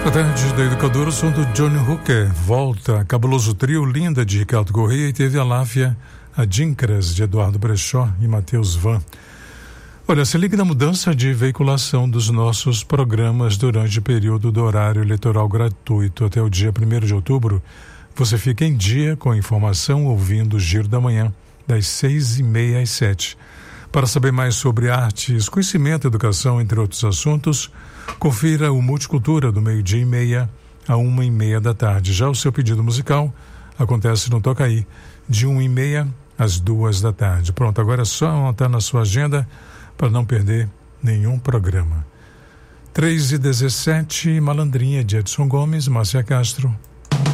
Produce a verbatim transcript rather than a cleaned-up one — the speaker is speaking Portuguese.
A tarde da Educadora, o som do Johnny Hooker, Volta, Cabuloso Trio, Linda, de Ricardo Correia, e teve a Láfia, Adíncras, de Eduardo Brechó e Matheus Van. Olha, se ligue na mudança de veiculação dos nossos programas durante o período do horário eleitoral gratuito. Até o dia primeiro de outubro, você fica em dia com a informação ouvindo o Giro da Manhã, das seis e meia às sete. Para saber mais sobre artes, conhecimento, educação, entre outros assuntos, confira o Multicultura do meio-dia e meia a uma e meia da tarde. Já o seu pedido musical acontece no Tocaí, de uma e meia às duas da tarde. Pronto, agora é só anotar na sua agenda para não perder nenhum programa. três e dezessete, Malandrinha, de Edson Gomes, Márcia Castro.